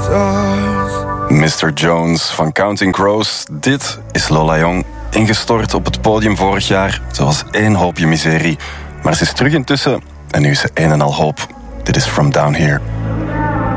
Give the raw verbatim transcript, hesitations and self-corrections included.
mister Jones van Counting Crows. Dit is Lola Young. Ingestort op het podium vorig jaar. Ze was één hoopje miserie. Maar ze is terug intussen en nu is ze een en al hoop. Dit is From Down Here.